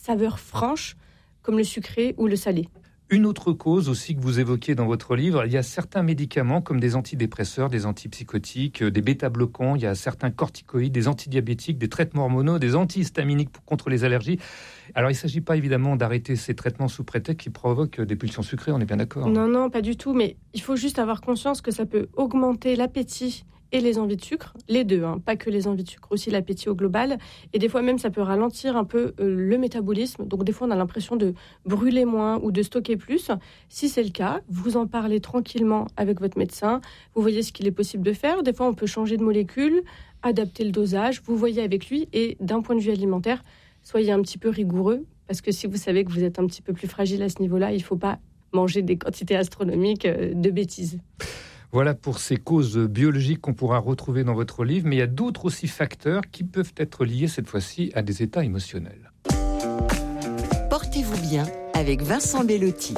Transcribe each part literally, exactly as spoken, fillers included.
saveurs franches, comme le sucré ou le salé. Une autre cause aussi que vous évoquez dans votre livre, il y a certains médicaments comme des antidépresseurs, des antipsychotiques, des bêta-bloquants, il y a certains corticoïdes, des antidiabétiques, des traitements hormonaux, des antihistaminiques pour, contre les allergies. Alors il ne s'agit pas évidemment d'arrêter ces traitements sous prétexte qui provoquent des pulsions sucrées, on est bien d'accord. Non, non, pas du tout, mais il faut juste avoir conscience que ça peut augmenter l'appétit et les envies de sucre, les deux, hein, pas que les envies de sucre, aussi l'appétit au global. Et des fois même, ça peut ralentir un peu euh, le métabolisme. Donc des fois, on a l'impression de brûler moins ou de stocker plus. Si c'est le cas, vous en parlez tranquillement avec votre médecin. Vous voyez ce qu'il est possible de faire. Des fois, on peut changer de molécule, adapter le dosage. Vous voyez avec lui. Et d'un point de vue alimentaire, soyez un petit peu rigoureux. Parce que si vous savez que vous êtes un petit peu plus fragile à ce niveau-là, il ne faut pas manger des quantités astronomiques euh, de bêtises. Voilà pour ces causes biologiques qu'on pourra retrouver dans votre livre, mais il y a d'autres aussi facteurs qui peuvent être liés cette fois-ci à des états émotionnels. Portez-vous bien avec Vincent Bellotti.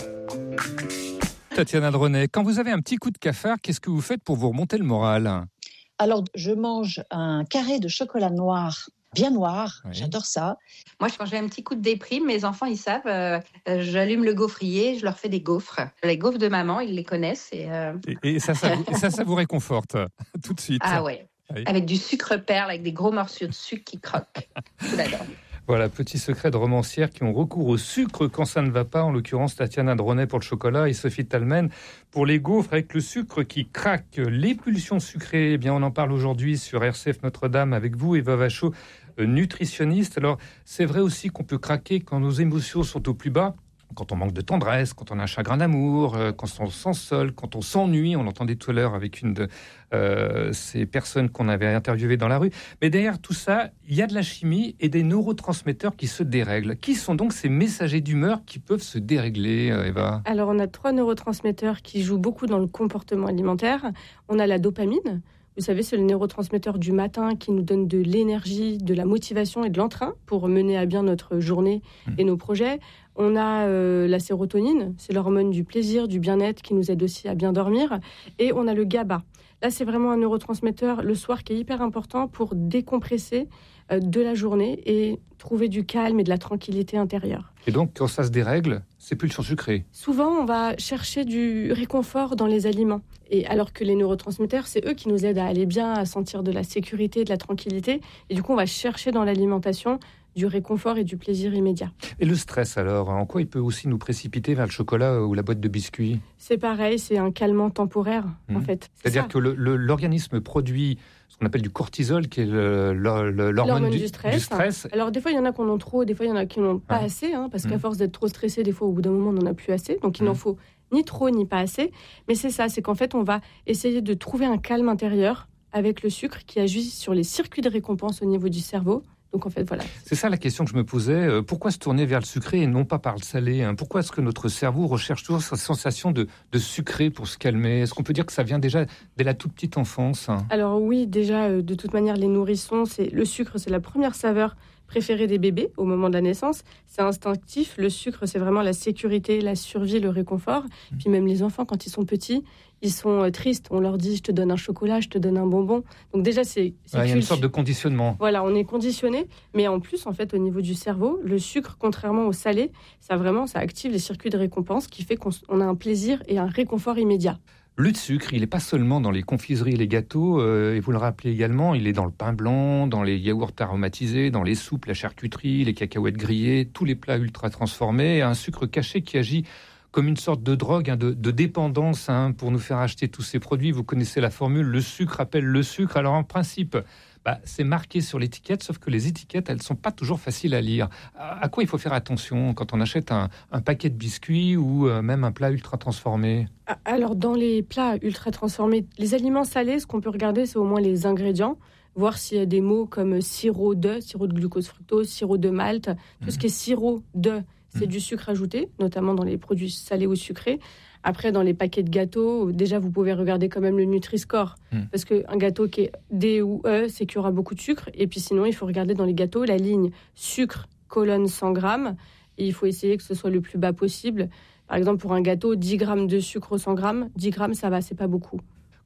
Tatiana Dronet, quand vous avez un petit coup de cafard, qu'est-ce que vous faites pour vous remonter le moral ? Alors, je mange un carré de chocolat noir, bien noir, oui. J'adore ça. Moi, quand j'ai un petit coup de déprime, mes enfants, ils savent, euh, euh, j'allume le gaufrier, je leur fais des gaufres. Les gaufres de maman, ils les connaissent. Et, euh... et, et, ça, ça, vous, et ça, ça vous réconforte tout de suite. Ah ouais, oui. Avec du sucre perle, avec des gros morceaux de sucre qui croquent. Je l'adore. Voilà, petit secret de romancières qui ont recours au sucre quand ça ne va pas, en l'occurrence Tatiana Dronet pour le chocolat et Sophie Talmen pour les gaufres avec le sucre qui craque. Les pulsions sucrées, eh bien on en parle aujourd'hui sur R C F Notre-Dame avec vous, Eva Vachot, nutritionniste. Alors, c'est vrai aussi qu'on peut craquer quand nos émotions sont au plus bas, quand on manque de tendresse, quand on a un chagrin d'amour, quand on se sent seul, quand on s'ennuie. On l'entendait tout à l'heure avec une de euh, ces personnes qu'on avait interviewées dans la rue. Mais derrière tout ça, il y a de la chimie et des neurotransmetteurs qui se dérèglent. Qui sont donc ces messagers d'humeur qui peuvent se dérégler, Eva ? Alors, on a trois neurotransmetteurs qui jouent beaucoup dans le comportement alimentaire. On a la dopamine. Vous savez, c'est le neurotransmetteur du matin qui nous donne de l'énergie, de la motivation et de l'entrain pour mener à bien notre journée et nos projets. On a euh, la sérotonine, c'est l'hormone du plaisir, du bien-être qui nous aide aussi à bien dormir. Et on a le GABA. Là, c'est vraiment un neurotransmetteur le soir qui est hyper important pour décompresser euh, de la journée et trouver du calme et de la tranquillité intérieure. Et donc, quand ça se dérègle, c'est pulsions sucrées. Souvent, on va chercher du réconfort dans les aliments. Et alors que les neurotransmetteurs, c'est eux qui nous aident à aller bien, à sentir de la sécurité, de la tranquillité. Et du coup, on va chercher dans l'alimentation du réconfort et du plaisir immédiat. Et le stress, alors, en quoi il peut aussi nous précipiter vers le chocolat ou la boîte de biscuits ? C'est pareil, c'est un calmant temporaire, mmh. en fait. C'est C'est-à-dire ça. que le, le, l'organisme produit ce qu'on appelle du cortisol, qui est le, le, le, l'hormone, l'hormone du, du, stress. du stress. Alors, des fois, il y en a qui en ont trop, des fois, il y en a qui n'en ont pas ouais. assez, hein, parce mmh. qu'à force d'être trop stressé, des fois, au bout d'un moment, on n'en a plus assez. Donc, il mmh. n'en faut ni trop, ni pas assez. Mais c'est ça, c'est qu'en fait, on va essayer de trouver un calme intérieur avec le sucre qui agit sur les circuits de récompense au niveau du cerveau. Donc en fait, voilà. C'est ça la question que je me posais. Pourquoi se tourner vers le sucré et non pas par le salé ? Pourquoi est-ce que notre cerveau recherche toujours cette sensation de, de sucré pour se calmer ? Est-ce qu'on peut dire que ça vient déjà dès la toute petite enfance ? Alors oui, déjà, de toute manière, les nourrissons, c'est, le sucre, c'est la première saveur préférée des bébés au moment de la naissance. C'est instinctif. Le sucre, c'est vraiment la sécurité, la survie, le réconfort. Mmh. Puis même les enfants, quand ils sont petits, ils sont tristes. On leur dit, je te donne un chocolat, je te donne un bonbon. Donc déjà, c'est... c'est ouais, il y a une sorte de conditionnement. Voilà, on est conditionné. Mais en plus, en fait, au niveau du cerveau, le sucre, contrairement au salé, ça vraiment, ça active les circuits de récompense qui fait qu'on on a un plaisir et un réconfort immédiat. Le sucre, il n'est pas seulement dans les confiseries et les gâteaux, euh, et vous le rappelez également, il est dans le pain blanc, dans les yaourts aromatisés, dans les soupes, la charcuterie, les cacahuètes grillées, tous les plats ultra transformés, un sucre caché qui agit comme une sorte de drogue, hein, de, de dépendance hein, pour nous faire acheter tous ces produits. Vous connaissez la formule, le sucre appelle le sucre. Alors en principe, bah, c'est marqué sur l'étiquette, sauf que les étiquettes, elles ne sont pas toujours faciles à lire. À, à quoi il faut faire attention quand on achète un, un paquet de biscuits ou euh, même un plat ultra transformé ? Alors, dans les plats ultra transformés, les aliments salés, ce qu'on peut regarder, c'est au moins les ingrédients, voir s'il y a des mots comme sirop de, sirop de glucose fructose, sirop de malt, tout mmh. ce qui est sirop de, c'est mmh. du sucre ajouté, notamment dans les produits salés ou sucrés. Après, dans les paquets de gâteaux, déjà, vous pouvez regarder quand même le Nutri-Score. Mmh. Parce qu'un gâteau qui est D ou E, c'est qu'il y aura beaucoup de sucre. Et puis sinon, il faut regarder dans les gâteaux la ligne sucre, colonne cent grammes. Et il faut essayer que ce soit le plus bas possible. Par exemple, pour un gâteau, dix grammes de sucre au cent grammes, dix grammes, ça va, c'est pas beaucoup.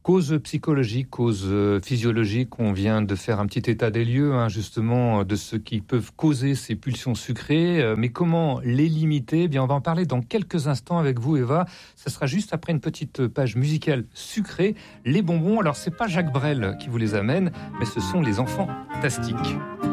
Cause psychologique, cause physiologique, on vient de faire un petit état des lieux, hein, justement, de ce qui peuvent causer ces pulsions sucrées. Mais comment les limiter ? Eh bien, on va en parler dans quelques instants avec vous, Eva. Ce sera juste après une petite page musicale sucrée. Les bonbons, alors c'est pas Jacques Brel qui vous les amène, mais ce sont les enfants fantastiques.